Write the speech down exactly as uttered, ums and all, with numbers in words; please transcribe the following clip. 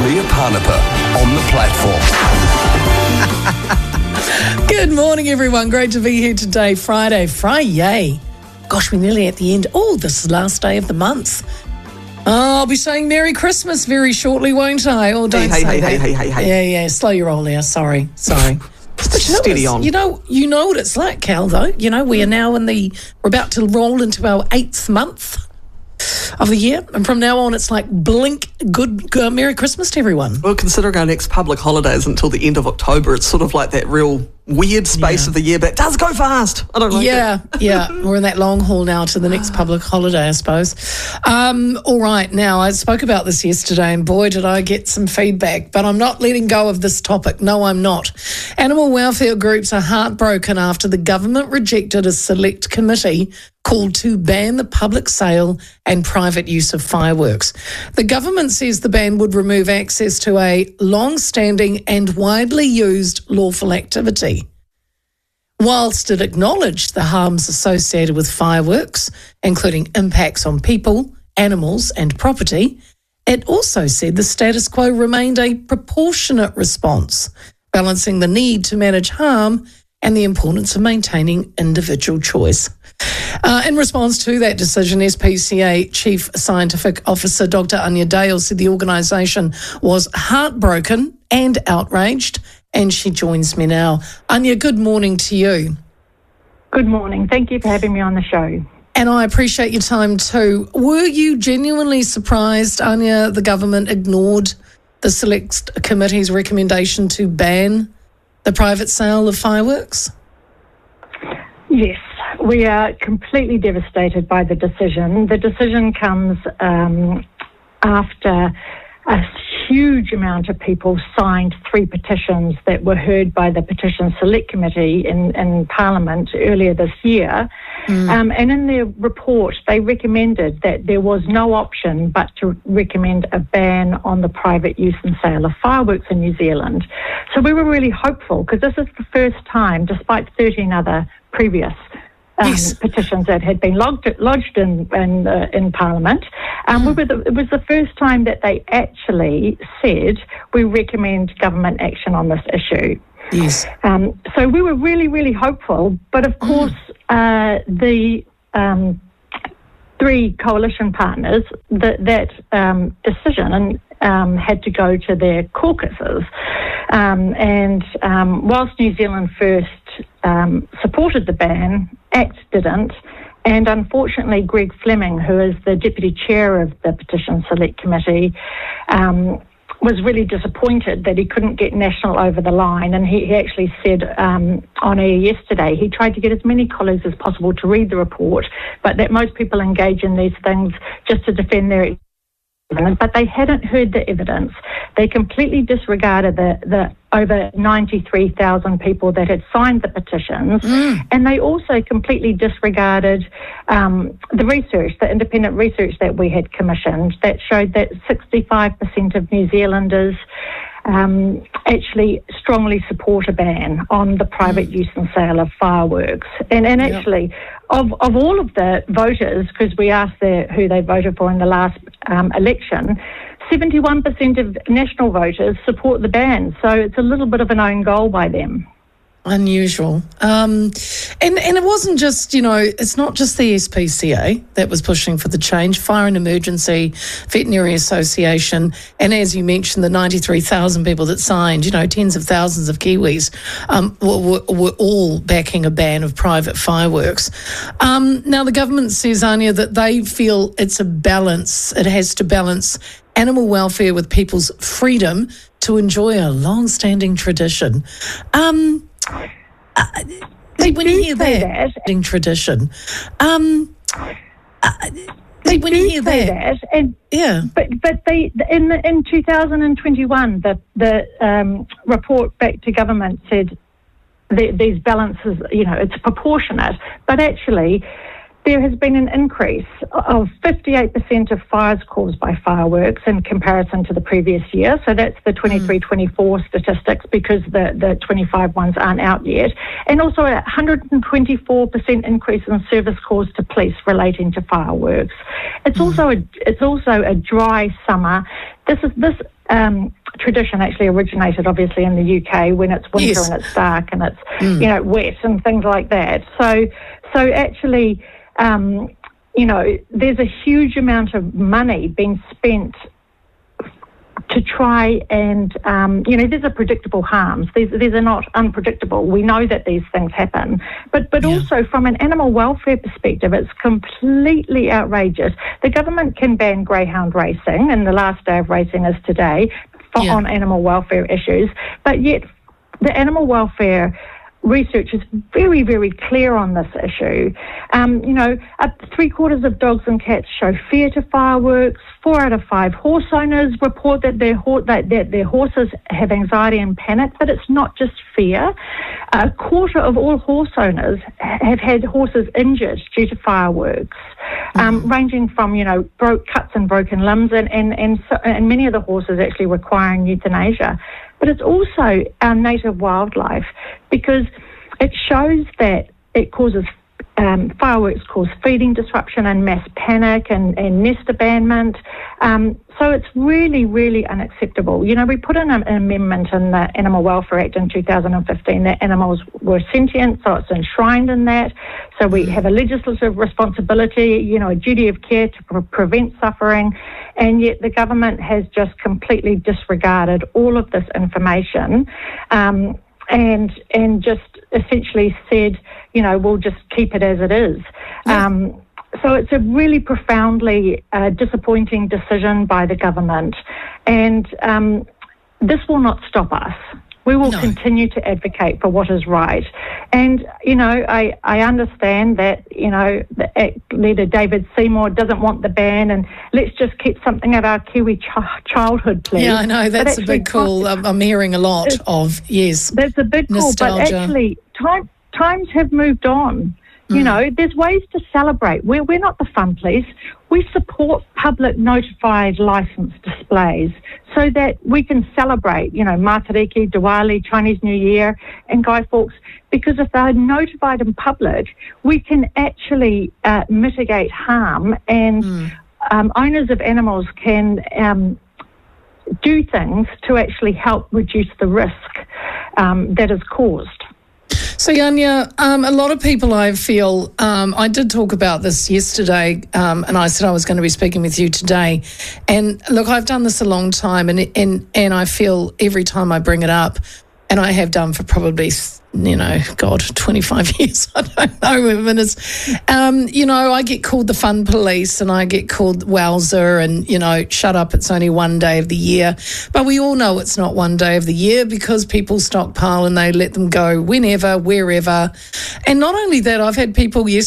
Leah Parnapa on the platform. Good morning, everyone. Great to be here today, Friday. Friday. Gosh, we're nearly at the end. Oh, this is the last day of the month. Oh, I'll be saying Merry Christmas very shortly, won't I? Oh, don't hey, say hey, that. hey, hey, hey, hey. Yeah, yeah. Slow your roll there. Sorry, sorry. But you know, Steady it's- on. You know, you know what it's like, Cal. Though you know, we are now in the we're about to roll into our eighth month of the year, and from now on, it's like blink. Good, good Merry Christmas to everyone. Well, considering our next public holiday is until the end of October, it's sort of like that real weird space Yeah. of the year, but it does go fast. I don't like yeah, it. yeah. We're in that long haul now to the next public holiday, I suppose. Um, all right. Now, I spoke about this yesterday, and boy, did I get some feedback, but I'm not letting go of this topic. No, I'm not. Animal welfare groups are heartbroken after the government rejected a select committee called to ban the public sale and private use of fireworks. The government says the ban would remove access to a long-standing and widely used lawful activity. Whilst it acknowledged the harms associated with fireworks, including impacts on people, animals and property, it also said the status quo remained a proportionate response, balancing the need to manage harm and the importance of maintaining individual choice. Uh, in response to that decision, S P C A Chief Scientific Officer Doctor Anya Dale said the organisation was heartbroken and outraged, and she joins me now. Anya, good morning to you. Good morning. Thank you for having me on the show. And I appreciate your time too. Were you genuinely surprised, Anya, the government ignored the Select Committee's recommendation to ban the private sale of fireworks? Yes, we are completely devastated by the decision. The decision comes um, after a huge amount of people signed three petitions that were heard by the Petition Select Committee in, in Parliament earlier this year. Mm. Um, and in their report, they recommended that there was no option but to recommend a ban on the private use and sale of fireworks in New Zealand. So we were really hopeful because this is the first time, despite thirteen other previous Um, Yes. petitions that had been lodged, lodged in in, uh, in Parliament. Um, we were the, it was the first time that they actually said we recommend government action on this issue. Yes. Um, so we were really, really hopeful. But of course, uh, the um, three coalition partners, that, that um, decision um, had to go to their caucuses. Um, and um, whilst New Zealand First um, supported the ban, ACT didn't. And unfortunately, Greg Fleming, who is the Deputy Chair of the Petition Select Committee, um, was really disappointed that he couldn't get National over the line. And he, he actually said um, on air yesterday, he tried to get as many colleagues as possible to read the report, but that most people engage in these things just to defend their but they hadn't heard the evidence. They completely disregarded the, the over ninety-three thousand people that had signed the petitions, mm. and they also completely disregarded um, the research, the independent research that we had commissioned that showed that sixty-five percent of New Zealanders um, actually strongly support a ban on the private mm. use and sale of fireworks. And, and yep. actually, Of of all of the voters, because we asked the, who they voted for in the last um, election, seventy-one percent of national voters support the ban. So it's a little bit of an own goal by them. Unusual. Um, and, and it wasn't just, you know, it's not just the S P C A that was pushing for the change. Fire and Emergency, Veterinary Association, and as you mentioned, the ninety-three thousand people that signed, you know, tens of thousands of Kiwis um, were, were, were all backing a ban of private fireworks. Um, now, the government says, Anya, that they feel it's a balance. It has to balance animal welfare with people's freedom to enjoy a long-standing tradition. Um... Uh, they when you hear that, that. tradition, um, uh, they when do you hear say that, that, and yeah, but but they in in two thousand twenty-one, the the um, report back to government said the, these balances, you know, it's proportionate, but actually there has been an increase of fifty-eight percent of fires caused by fireworks in comparison to the previous year. So that's the twenty-three twenty-four statistics, because the, the twenty-five ones aren't out yet. And also a one hundred twenty-four percent increase in service calls to police relating to fireworks. It's mm. also a, it's also a dry summer. This is this um, tradition actually originated obviously in the U K when it's winter Yes. and it's dark and it's Mm. you know wet and things like that. So so actually, um, you know, there's a huge amount of money being spent to try and, um, you know, these are predictable harms. These, these are not unpredictable. We know that these things happen. But but Yeah. also from an animal welfare perspective, it's completely outrageous. The government can ban greyhound racing, and the last day of racing is today, for, Yeah. on animal welfare issues. But yet the animal welfare research is very, very clear on this issue. Um, you know, up three quarters of dogs and cats show fear to fireworks. Four out of five horse owners report that their ho- that, that their horses have anxiety and panic. But it's not just fear. A quarter of all horse owners have had horses injured due to fireworks, um, mm-hmm. ranging from you know broke cuts and broken limbs, and and and, so, and many of the horses actually requiring euthanasia. But it's also our native wildlife, because it shows that it causes um, fireworks cause feeding disruption and mass panic and, and nest abandonment. Um, so it's really, really unacceptable. You know, we put in an amendment in the Animal Welfare Act in two thousand fifteen that animals were sentient, so it's enshrined in that. So we have a legislative responsibility, you know, a duty of care to pre- prevent suffering, and yet the government has just completely disregarded all of this information, um, and and just essentially said, you know, we'll just keep it as it is. Yeah. Um, so it's a really profoundly uh, disappointing decision by the government, and um, this will not stop us. We will No. continue to advocate for what is right. And, you know, I, I understand that, you know, the Act leader David Seymour doesn't want the ban, and let's just keep something of our Kiwi ch- childhood, please. Yeah, I know. That's a actually, big call. I'm I'm hearing a lot It's- of, yes. That's a big call, Nostalgia. but actually time, times have moved on. You Mm. know, there's ways to celebrate. We're, we're not the fun police. We support public notified licence displays so that we can celebrate, you know, Matariki, Diwali, Chinese New Year and Guy Fawkes, because if they're notified in public, we can actually uh, mitigate harm, and Mm. um, owners of animals can um, do things to actually help reduce the risk um, that is caused. So, Yanya, um, a lot of people, I feel, um, I did talk about this yesterday, um, and I said I was going to be speaking with you today. And look, I've done this a long time, and and and I feel every time I bring it up, and I have done for probably, you know, God, twenty-five years, I don't know, minutes. Um, you know, I get called the fun police, and I get called wowzer, and, you know, shut up, it's only one day of the year. But we all know it's not one day of the year, because people stockpile and they let them go whenever, wherever. And not only that, I've had people yesterday